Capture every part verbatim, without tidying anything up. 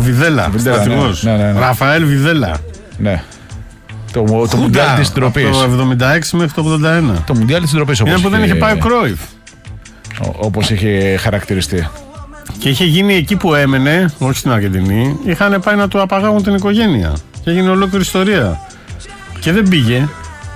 Βιδέλα. Στρατηγός. Ναι, ναι, ναι, ναι. Ραφαέλ Βιδέλα. Ναι. Το, το Μουντιάλ της Ντροπής. Από το εβδομήντα έξι μέχρι το ογδόντα ένα. Το Μουντιάλ της Ντροπής. Είναι που δεν είχε πάει ο Κρόιφ. Όπως είχε χαρακτηριστεί. Και είχε γίνει εκεί που έμενε, όχι στην Αργεντινή, είχαν πάει να του απαγάγουν την οικογένεια. Και έγινε ολόκληρη ιστορία. Και δεν πήγε.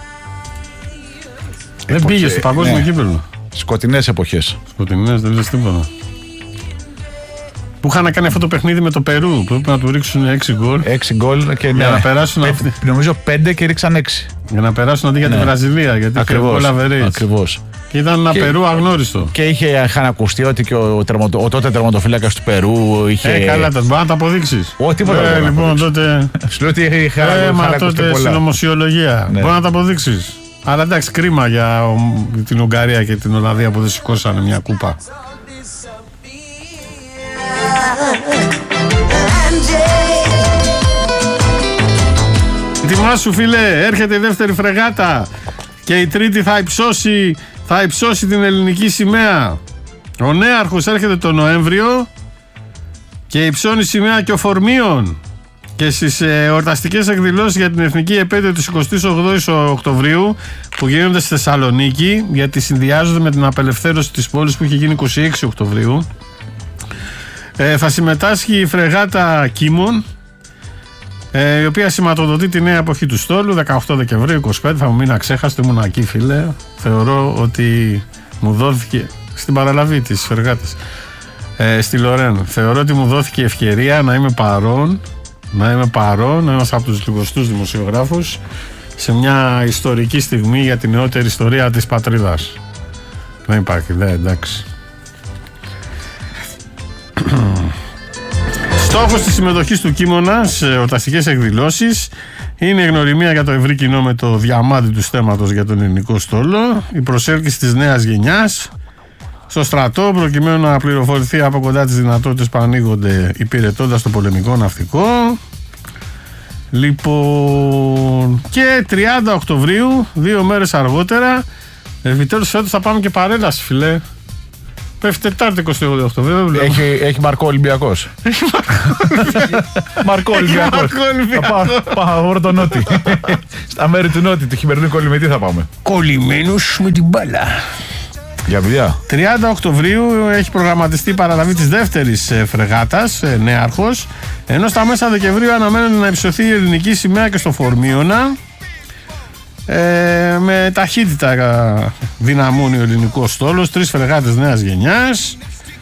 Δεν πήγε στο παγκόσμιο ναι. κύπελλο. Σκοτεινές εποχές. Σκοτεινές, δεν λες τίποτα. Που είχαν κάνει αυτό το παιχνίδι με το Περού, που έπρεπε να του ρίξουν έξι γκολ. έξι γκολ και για ναι. να περάσουν. Πέ, αυτοί. Νομίζω πέντε και ρίξαν έξι. Για να περάσουν αντί για ναι. τη Βραζιλία. Γιατί ακριβώς. Ακριβώς. Και ήταν ένα και, Περού αγνώριστο. Και είχε είχαν ακουστεί ότι και ο, τερματο, ο τότε τερματοφύλακας του Περού είχε. Ε, καλά, τα μπορεί να τα αποδείξεις. Όχι, τίποτα. Ε, λοιπόν, τότε. Σου λέω ότι είχα. Ε, μα τότε συνωμοσιολογία. Ναι. Μπορεί να τα αποδείξεις. Αλλά εντάξει, κρίμα για την Ουγγαρία και την Ολλανδία που δεν σηκώσανε μια κούπα. Ετοιμάσου φίλε, έρχεται η δεύτερη φρεγάτα και η τρίτη θα υψώσει, θα υψώσει την ελληνική σημαία. Ο νέαρχος έρχεται το Νοέμβριο και υψώνει σημαία και ο Φορμίων. Και στις ε, εορταστικές εκδηλώσεις για την εθνική επέτειο της εικοστής ογδόης Οκτωβρίου που γίνονται στη Θεσσαλονίκη, γιατί συνδυάζονται με την απελευθέρωση της πόλης που είχε γίνει εικοστή έκτη Οκτωβρίου, ε, θα συμμετάσχει η φρεγάτα Κίμων, ε, η οποία σηματοδοτεί τη νέα εποχή του στόλου. Δεκαοκτώ Δεκεμβρίου είκοσι πέντε, θα μου μείνει αξέχαστο, ήμουν εκεί φίλε. Θεωρώ ότι μου δόθηκε στην παραλαβή της φρεγάτας ε, στη Λορέν. Θεωρώ ότι μου δόθηκε η ευκαιρία να είμαι παρόν να είμαι παρόν, ένας από τους λιγοστούς δημοσιογράφους σε μια ιστορική στιγμή για την νεότερη ιστορία της πατρίδας. Δεν υπάρχει, δε, εντάξει. Στόχος της συμμετοχής του Κίμωνα σε εορταστικές εκδηλώσεις είναι η γνωριμία για το ευρύ κοινό με το διαμάντι του στέματος για τον ελληνικό στόλο, η προσέλκυση της νέας γενιάς στο στρατό προκειμένου να πληροφορηθεί από κοντά τις δυνατότητες που ανοίγονται υπηρετώντας το πολεμικό ναυτικό. Λοιπόν, και τριάντα Οκτωβρίου, δύο μέρες αργότερα, επιτέλους φέτος θα πάμε και παρέλαση φίλε. Πέφτει Τετάρτη εικοστή όγδοη Οκτωβρίου. Έχει, έχει Μαρκό Ολυμπιακός. Έχει Μαρκό Ολυμπιακός. Θα πάω το Νότι. Στα μέρη του Νότι, του χειμερινού κολλημετή θα πάμε. Κολλημένους με την μπάλα. Για δουλειά. τριάντα Οκτωβρίου έχει προγραμματιστεί η παραλαβή της δεύτερης φρεγάτας, νέαρχος, ενώ στα μέσα Δεκεμβρίου αναμένεται να υψωθεί η ελληνική σημαία και στο Φορμίωνα. Ε, με ταχύτητα δυναμώνει ο ελληνικός στόλος, τρεις φρεγάτες νέας γενιάς.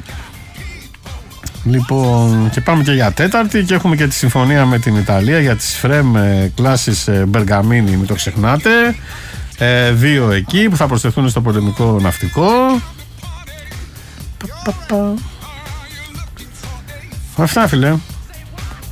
Λοιπόν, και πάμε και για τέταρτη και έχουμε και τη συμφωνία με την Ιταλία για τις φρέμ κλάσεις Μπεργαμίνη, μην το ξεχνάτε. Ε, δύο εκεί που θα προσθεθούν στο πολεμικό ναυτικό. Πα, πα, πα. Αυτά φίλε.